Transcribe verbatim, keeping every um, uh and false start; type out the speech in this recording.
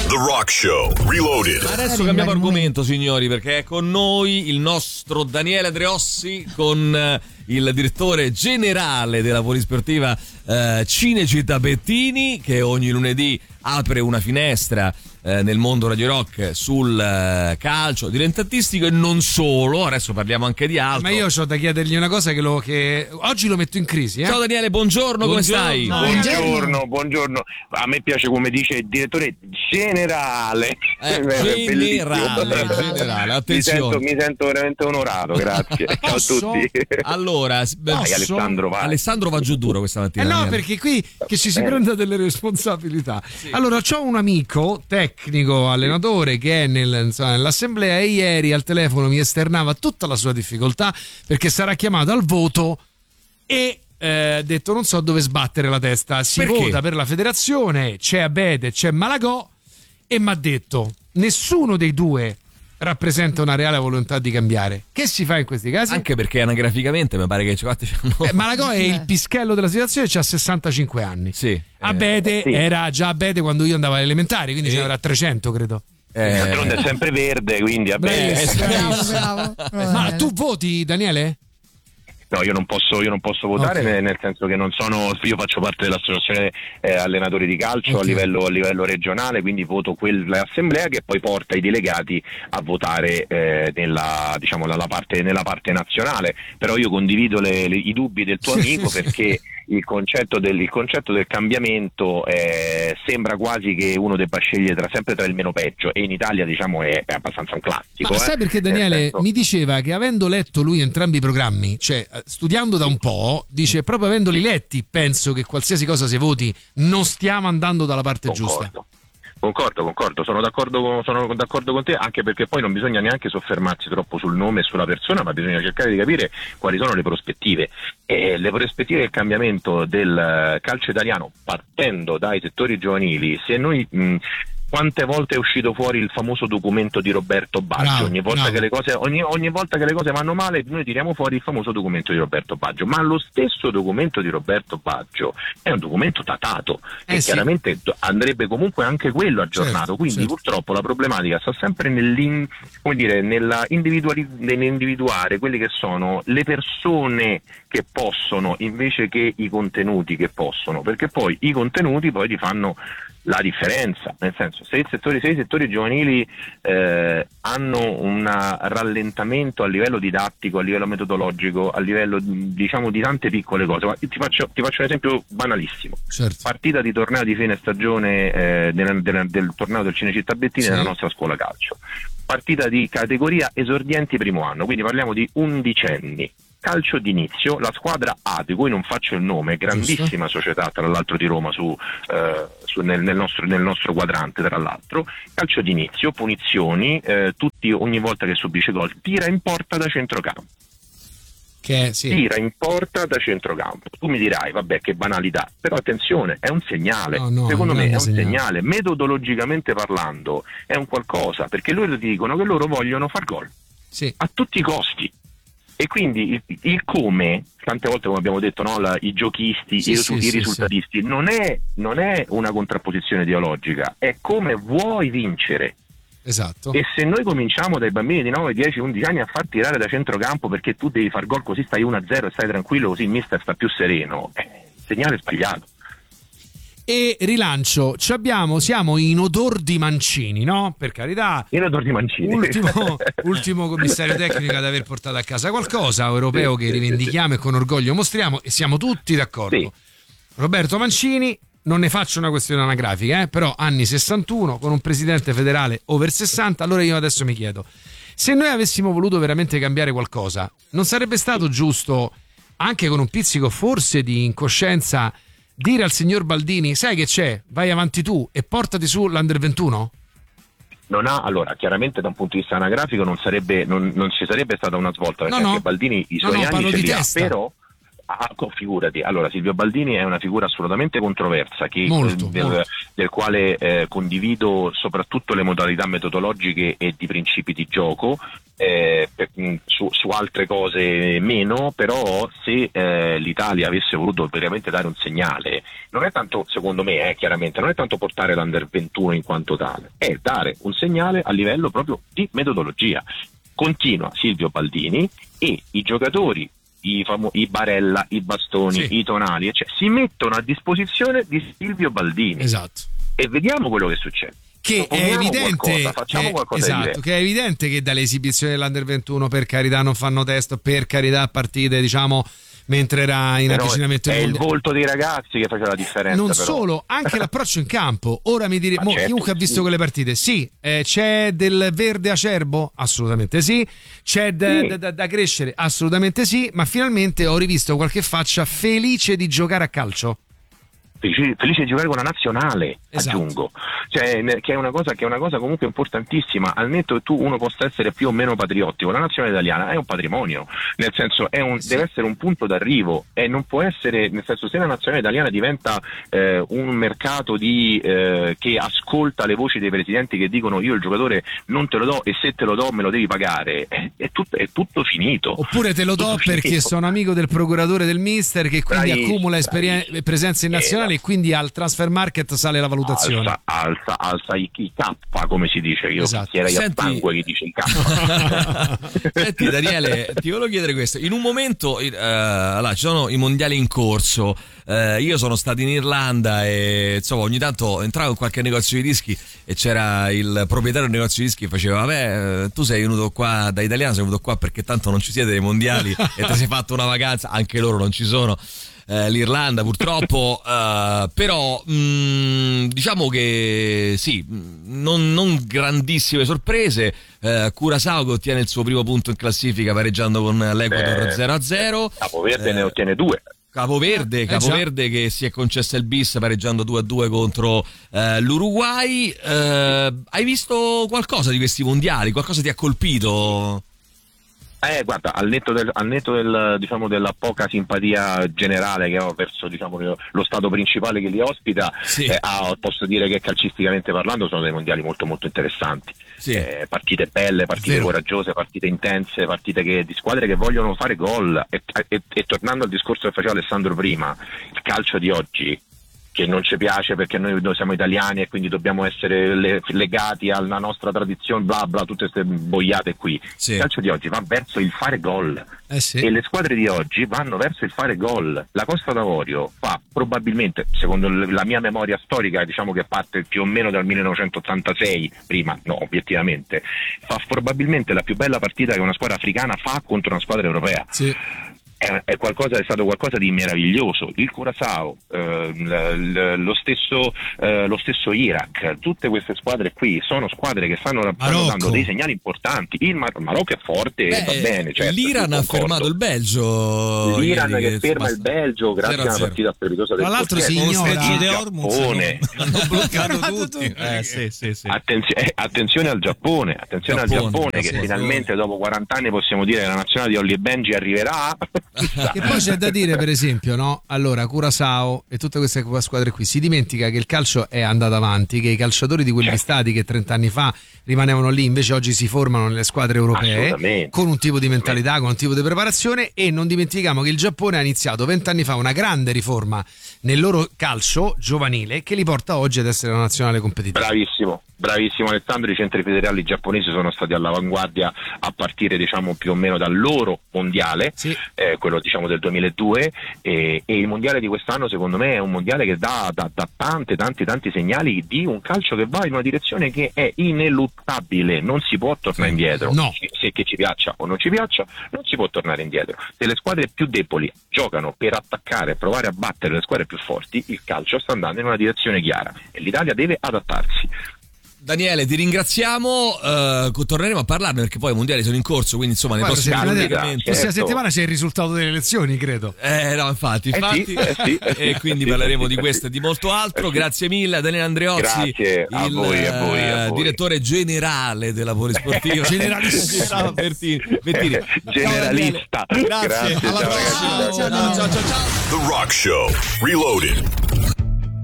The Rock Show Reloaded. Adesso cambiamo argomento, signori, perché è con noi il nostro Daniele Andreossi con eh, il direttore generale della polisportiva eh, Cinecittà Bettini, che ogni lunedì apre una finestra eh, nel mondo Radio Rock sul eh, calcio dilettantistico e non solo. Adesso parliamo anche di altro. Ma io ho da chiedergli una cosa che, lo, che oggi lo metto in crisi. Eh? Ciao Daniele, buongiorno, buongiorno, come stai? Buongiorno, buongiorno. A me piace come dice il direttore generale. Eh, generale, generale, attenzione. Mi sento, mi sento veramente onorato, grazie. Ciao a tutti. Allora, Vai, Alessandro, vai. Alessandro va giù duro questa mattina. Eh no, Daniele. perché qui che ci si prenda delle responsabilità. Sì. Allora, c'ho un amico tecnico, allenatore, che è nel, insomma, nell'assemblea, e ieri al telefono mi esternava tutta la sua difficoltà perché sarà chiamato al voto e ha eh, detto non so dove sbattere la testa. Si Perché? vota per la federazione, c'è Abete, c'è Malagò, e mi ha detto nessuno dei due rappresenta una reale volontà di cambiare. Che si fa in questi casi? Anche perché anagraficamente mi pare che c'hanno... eh, Malagò è il pischello della situazione, c'ha sessantacinque anni. Sì. Abete eh, sì. era già Abete quando io andavo alle elementari, quindi Sì. ce n'era trecento, credo. Eh, D'altronde è sempre verde, quindi a Beh, bene. bravo, bravo, bravo. Ma tu voti, Daniele? No, io non posso, io non posso votare, Okay. nel, nel senso che non sono, io faccio parte dell'associazione eh, allenatori di calcio Okay. a livello, a livello regionale, quindi voto quell'assemblea che poi porta i delegati a votare eh, nella, diciamo, nella parte, nella parte nazionale. Però io condivido le, le, i dubbi del tuo amico perché il concetto del, il concetto del cambiamento eh, sembra quasi che uno debba scegliere tra, sempre tra il meno peggio, e in Italia diciamo è, è abbastanza un classico. Ma eh. sai perché Daniele Nel senso- mi diceva che avendo letto lui entrambi i programmi, cioè studiando da un po', dice proprio avendoli letti, penso che qualsiasi cosa si voti non stiamo andando dalla parte giusta. Concordo. Concordo, concordo, sono d'accordo, con, sono d'accordo con te, anche perché poi non bisogna neanche soffermarsi troppo sul nome e sulla persona, ma bisogna cercare di capire quali sono le prospettive. E le prospettive del cambiamento del calcio italiano, partendo dai settori giovanili, se noi... Mh, quante volte è uscito fuori il famoso documento di Roberto Baggio? Bravo, ogni, volta bravo. che le cose, ogni, ogni volta che le cose vanno male noi tiriamo fuori il famoso documento di Roberto Baggio, ma lo stesso documento di Roberto Baggio è un documento datato Eh e sì. chiaramente andrebbe comunque anche quello aggiornato, Certo, quindi certo. purtroppo la problematica sta sempre nell'in, come dire, nella individuali- nell'individuare quelle che sono le persone che possono invece che i contenuti che possono, perché poi i contenuti poi ti fanno la differenza, nel senso, se i settori, se i settori giovanili eh, hanno un rallentamento a livello didattico, a livello metodologico, a livello diciamo di tante piccole cose, ma ti faccio, ti faccio un esempio banalissimo. Certo. Partita di torneo di fine stagione eh, del, del, del torneo del Cinecittà Bettini Sì. nella nostra scuola calcio, partita di categoria esordienti primo anno, quindi parliamo di undicenni. Calcio d'inizio, la squadra A, di cui non faccio il nome, grandissima società tra l'altro di Roma su, eh, su nel, nel, nostro, nel nostro quadrante tra l'altro, calcio d'inizio, punizioni, eh, tutti ogni volta che subisce gol, tira in porta da centrocampo. Che sì. Tira in porta da centrocampo. Tu mi dirai, vabbè, che banalità, però attenzione, è un segnale. No, no, Secondo è un me è un grande segnale. segnale. Metodologicamente parlando è un qualcosa, perché loro ti dicono che loro vogliono far gol Sì. a tutti i costi. E quindi il, il come, tante volte come abbiamo detto, no, la, i giochisti, Sì, i, sì, i sì, risultatisti, Non, è, non è una contrapposizione ideologica, è come vuoi vincere. Esatto. E se noi cominciamo dai bambini di nove, dieci, undici anni a far tirare da centrocampo perché tu devi far gol così stai uno a zero e stai tranquillo, così il mister sta più sereno, è un segnale sbagliato. E rilancio, ci abbiamo, siamo in odor di Mancini, no? Per carità. In odor di Mancini. Ultimo, ultimo commissario tecnico ad aver portato a casa qualcosa, europeo, che rivendichiamo e con orgoglio mostriamo, e siamo tutti d'accordo. Sì. Roberto Mancini, non ne faccio una questione anagrafica, eh, però anni sessantuno, con un presidente federale over sessanta. Allora io adesso mi chiedo, se noi avessimo voluto veramente cambiare qualcosa, non sarebbe stato giusto, anche con un pizzico forse di incoscienza, dire al signor Baldini, sai che c'è, vai avanti tu e portati su l'Under ventuno? Non ha, allora, chiaramente da un punto di vista anagrafico non sarebbe, non, non ci sarebbe stata una svolta, perché No, no. anche Baldini i No, suoi no, parlo anni ce di li ha, testa. però ah, figurati, allora Silvio Baldini è una figura assolutamente controversa, che, Molto, eh, del, molto. del quale eh, condivido soprattutto le modalità metodologiche e di principi di gioco, Eh, per, su, su altre cose meno, però se eh, l'Italia avesse voluto veramente dare un segnale, non è tanto, secondo me, eh, chiaramente, non è tanto portare l'Under ventuno in quanto tale, è dare un segnale a livello proprio di metodologia. Continua Silvio Baldini e i giocatori, i, famo- i Barella, i Bastoni, sì. i Tonali, cioè, si mettono a disposizione di Silvio Baldini. Esatto. E vediamo quello che succede. Che è evidente, qualcosa, facciamo che, qualcosa esatto, che è evidente che dalle esibizioni dell'Under ventuno, per carità, non fanno test, per carità, partite, diciamo, mentre era in però avvicinamento è il mondiale. volto dei ragazzi che faceva la differenza. Non però. solo, anche l'approccio in campo. Ora mi direte, certo, chiunque ha visto sì. quelle partite, sì, eh, c'è del verde acerbo? Assolutamente sì. C'è da, sì. da, da, da crescere? Assolutamente sì. Ma finalmente ho rivisto qualche faccia felice di giocare a calcio. Felice, felice di giocare con la nazionale, esatto. aggiungo, cioè, che è una cosa che è una cosa comunque importantissima, al netto che tu uno possa essere più o meno patriottico, la nazionale italiana è un patrimonio, nel senso è un, sì. deve essere un punto d'arrivo e non può essere, nel senso, se la nazionale italiana diventa eh, un mercato di eh, che ascolta le voci dei presidenti che dicono io il giocatore non te lo do e se te lo do me lo devi pagare, è, è, tutto, è tutto finito. Oppure te lo do tutto perché finito. Sono amico del procuratore del mister che quindi bravi, accumula esperien- presenze in nazionale e quindi al transfer market sale la valutazione. Alza, alza, alza i, i K, come si dice. Io esatto. Senti... a sangue chi dice i K. Senti Daniele, ti volevo chiedere questo. In un momento, eh, allora, ci sono i mondiali in corso. Eh, io sono stato in Irlanda e insomma ogni tanto entravo in qualche negozio di dischi e c'era il proprietario del negozio di dischi che faceva vabbè, tu sei venuto qua da italiano, sei venuto qua perché tanto non ci siete dei mondiali e ti sei fatto una vacanza, anche loro non ci sono. Eh, L'Irlanda purtroppo eh, però mh, diciamo che sì, non, non grandissime sorprese. eh, Curaçao che ottiene il suo primo punto in classifica pareggiando con l'Ecuador zero a zero. Capoverde eh, ne ottiene due. Capoverde, eh, Capoverde che si è concessa il bis pareggiando due a due contro eh, l'Uruguay. eh, Hai visto qualcosa di questi mondiali? Qualcosa ti ha colpito? Eh, guarda, al netto, del, al netto del, diciamo, della poca simpatia generale che ho verso, diciamo, lo stato principale che li ospita, sì. eh, ah, posso dire che calcisticamente parlando sono dei mondiali molto molto interessanti. Sì. Eh, partite belle, partite Vero. coraggiose, partite intense, partite che, di squadre che vogliono fare gol. E, e, e tornando al discorso che faceva Alessandro prima, il calcio di oggi, che non ci piace perché noi, noi siamo italiani e quindi dobbiamo essere le, legati alla nostra tradizione, bla bla, tutte queste boiate qui. Sì. Il calcio di oggi va verso il fare gol eh sì. e le squadre di oggi vanno verso il fare gol. La Costa d'Avorio fa probabilmente, secondo la mia memoria storica, diciamo che parte più o meno dal millenovecentottantasei, prima no, obiettivamente, fa probabilmente la più bella partita che una squadra africana fa contro una squadra europea. Sì. È, è, qualcosa, è stato qualcosa di meraviglioso. Il Curaçao, eh, l, l, lo stesso eh, lo stesso Iraq, tutte queste squadre qui sono squadre che stanno, stanno dando dei segnali importanti. Il Mar- Marocco è forte, Beh, va bene, certo, l'Iran ha fermato il Belgio, l'Iran ieri, che, che ferma il Belgio grazie a una partita strepitosa del tra l'altro si Portiere. ignora il Giappone. Hanno bloccato tutti. Eh, sì, sì, sì. Attenzione, attenzione al Giappone, attenzione Giappone, al Giappone che sì, finalmente dopo quaranta anni possiamo dire che la nazionale di Holly e Benji arriverà. Che poi c'è da dire, per esempio, no? Allora, Curaçao e tutte queste squadre qui si dimentica che il calcio è andato avanti, che i calciatori di quegli certo. stati che trent'anni fa rimanevano lì invece oggi si formano nelle squadre europee con un tipo di mentalità, con un tipo di preparazione, e non dimentichiamo che il Giappone ha iniziato vent'anni fa una grande riforma nel loro calcio giovanile che li porta oggi ad essere una nazionale competitiva. Bravissimo, bravissimo Alessandro, i centri federali giapponesi sono stati all'avanguardia a partire diciamo più o meno dal loro mondiale, sì. eh, quello diciamo del duemiladue, e, e il mondiale di quest'anno secondo me è un mondiale che dà, dà, dà tante tanti tanti segnali di un calcio che va in una direzione che è ineluttabile, non si può tornare indietro, no. se che ci piaccia o non ci piaccia non si può tornare indietro. Se le squadre più deboli giocano per attaccare e provare a battere le squadre più forti, il calcio sta andando in una direzione chiara e l'Italia deve adattarsi. Daniele, ti ringraziamo, uh, torneremo a parlarne perché poi i mondiali sono in corso, quindi insomma nei prossimi collegamenti. Questa settimana c'è il risultato delle elezioni, credo. Eh no, infatti, infatti. Eh sì, eh sì, eh sì, e quindi eh sì, parleremo eh sì, di questo e di molto altro. eh sì. Grazie mille a Daniele Andreozzi, Grazie a il voi, a voi, a voi. direttore generale della Polisportiva. Generalissimo. Bertini, Bertini. Generalista. Grazie, Grazie, alla ciao, prossima. ragazzi. Ciao, ciao, ciao, ciao. The Rock Show. Reloaded.